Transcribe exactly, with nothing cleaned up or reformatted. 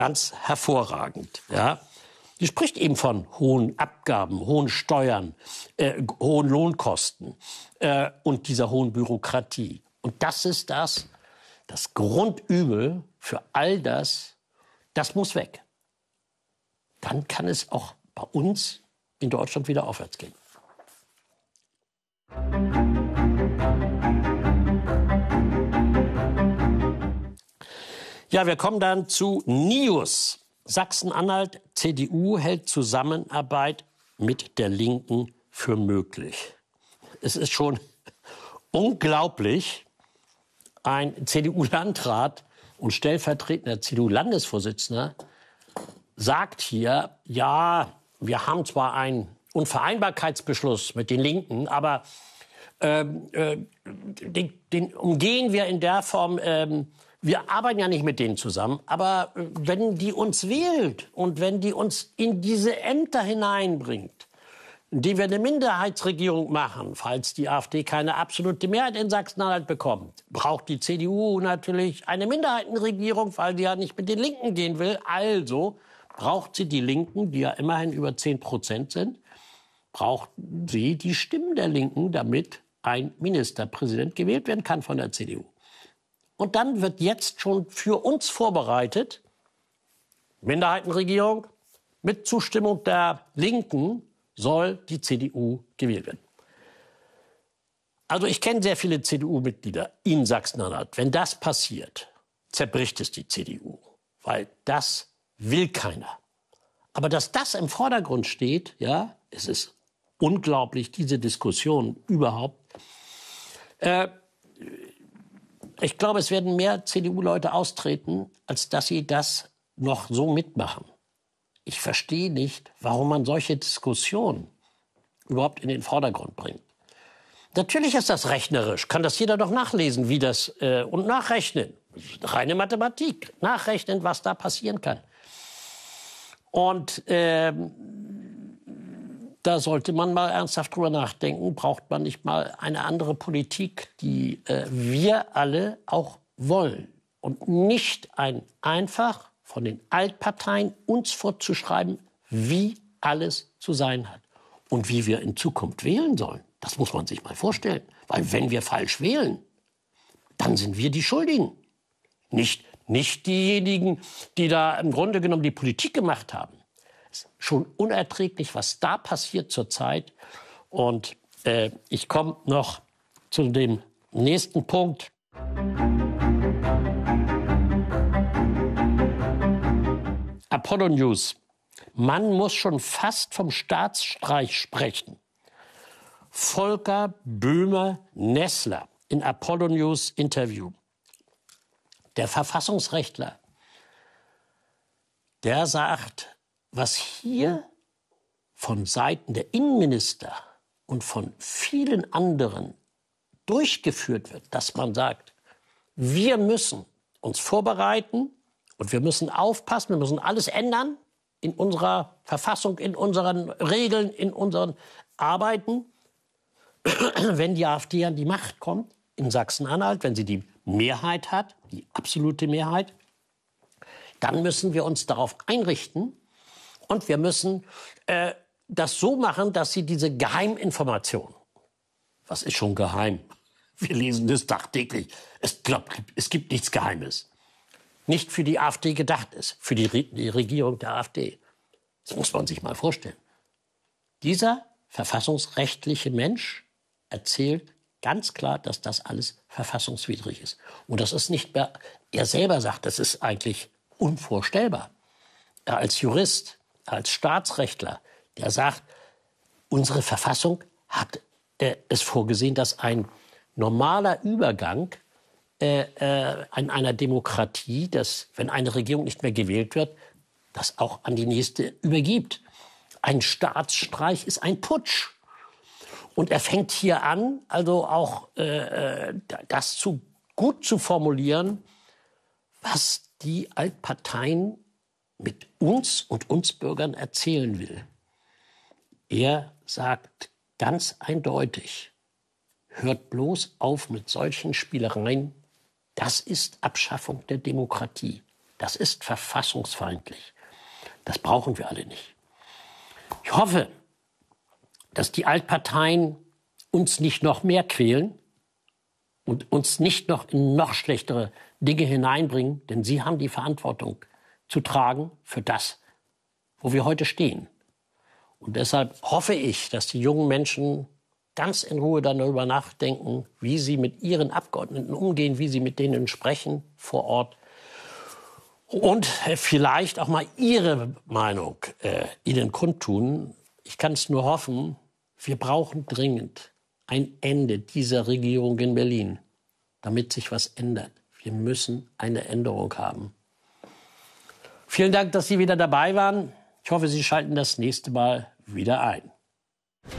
ganz hervorragend. Ja. Sie spricht eben von hohen Abgaben, hohen Steuern, äh, hohen Lohnkosten äh, und dieser hohen Bürokratie. Und das ist das, das Grundübel für all das, das muss weg. Dann kann es auch bei uns in Deutschland wieder aufwärts gehen. Ja, wir kommen dann zu News. Sachsen-Anhalt, C D U hält Zusammenarbeit mit der Linken für möglich. Es ist schon unglaublich, ein C D U-Landrat und stellvertretender C D U-Landesvorsitzender sagt hier, ja, wir haben zwar einen Unvereinbarkeitsbeschluss mit den Linken, aber ähm, äh, den, den umgehen wir in der Form, ähm, wir arbeiten ja nicht mit denen zusammen, aber äh, wenn die uns wählt und wenn die uns in diese Ämter hineinbringt, indem wir eine Minderheitsregierung machen, falls die AfD keine absolute Mehrheit in Sachsen-Anhalt bekommt, braucht die C D U natürlich eine Minderheitenregierung, weil die ja nicht mit den Linken gehen will. Also braucht sie die Linken, die ja immerhin über zehn Prozent sind, braucht sie die Stimmen der Linken, damit ein Ministerpräsident gewählt werden kann von der C D U. Und dann wird jetzt schon für uns vorbereitet, Minderheitenregierung, mit Zustimmung der Linken soll die C D U gewählt werden. Also ich kenne sehr viele C D U-Mitglieder in Sachsen-Anhalt. Wenn das passiert, zerbricht es die C D U, weil das will keiner. Aber dass das im Vordergrund steht, ja, es ist unglaublich, diese Diskussion überhaupt. Äh, ich glaube, es werden mehr C D U-Leute austreten, als dass sie das noch so mitmachen. Ich verstehe nicht, warum man solche Diskussionen überhaupt in den Vordergrund bringt. Natürlich ist das rechnerisch, kann das jeder doch nachlesen, wie das äh, und nachrechnen. Reine Mathematik, nachrechnen, was da passieren kann. Und ähm, da sollte man mal ernsthaft drüber nachdenken, braucht man nicht mal eine andere Politik, die äh, wir alle auch wollen. Und nicht ein einfach von den Altparteien uns vorzuschreiben, wie alles zu sein hat. Und wie wir in Zukunft wählen sollen. Das muss man sich mal vorstellen. Weil wenn wir falsch wählen, dann sind wir die Schuldigen. Nicht, nicht diejenigen, die da im Grunde genommen die Politik gemacht haben. Es ist schon unerträglich, was da passiert zurzeit. Und äh, ich komme noch zu dem nächsten Punkt. Apollo News. Man muss schon fast vom Staatsstreich sprechen. Volker Böhmer-Nessler in Apollo News Interview. Der Verfassungsrechtler, der sagt, was hier von Seiten der Innenminister und von vielen anderen durchgeführt wird, dass man sagt, wir müssen uns vorbereiten und wir müssen aufpassen, wir müssen alles ändern in unserer Verfassung, in unseren Regeln, in unseren Arbeiten. Wenn die AfD an die Macht kommt in Sachsen-Anhalt, wenn sie die Mehrheit hat, die absolute Mehrheit, dann müssen wir uns darauf einrichten und wir müssen äh, das so machen, dass sie diese Geheiminformation, was ist schon geheim? Wir lesen das tagtäglich. Es, glaub, es gibt nichts Geheimes. Nicht für die AfD gedacht ist, für die, Re die Regierung der AfD. Das muss man sich mal vorstellen. Dieser verfassungsrechtliche Mensch erzählt ganz klar, dass das alles verfassungswidrig ist. Und das ist nicht mehr, er selber sagt, das ist eigentlich unvorstellbar. Er als Jurist, als Staatsrechtler, der sagt, unsere Verfassung hat äh, es vorgesehen, dass ein normaler Übergang äh, äh, in einer Demokratie, dass, wenn eine Regierung nicht mehr gewählt wird, das auch an die nächste übergibt. Ein Staatsstreich ist ein Putsch. Und er fängt hier an, also auch äh, das zu, gut zu formulieren, was die Altparteien mit uns und uns Bürgern erzählen will. Er sagt ganz eindeutig, hört bloß auf mit solchen Spielereien. Das ist Abschaffung der Demokratie. Das ist verfassungsfeindlich. Das brauchen wir alle nicht. Ich hoffe, dass die Altparteien uns nicht noch mehr quälen und uns nicht noch in noch schlechtere Dinge hineinbringen, denn sie haben die Verantwortung zu tragen für das, wo wir heute stehen. Und deshalb hoffe ich, dass die jungen Menschen ganz in Ruhe dann darüber nachdenken, wie sie mit ihren Abgeordneten umgehen, wie sie mit denen sprechen vor Ort und vielleicht auch mal ihre Meinung äh, ihnen kundtun. Ich kann es nur hoffen, wir brauchen dringend ein Ende dieser Regierung in Berlin, damit sich was ändert. Wir müssen eine Änderung haben. Vielen Dank, dass Sie wieder dabei waren. Ich hoffe, Sie schalten das nächste Mal wieder ein.